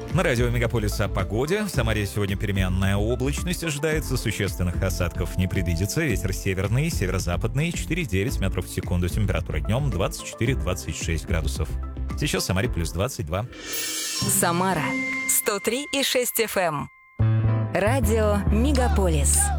На радио Мегаполис о погоде. В Самаре сегодня переменная облачность ожидается, существенных осадков не предвидится. Ветер северный, северо-западный, 4,9 метров в секунду. Температура днем 24-26 градусов. Сейчас в Самаре плюс 22. Самара 103,6 FM. Радио Мегаполис.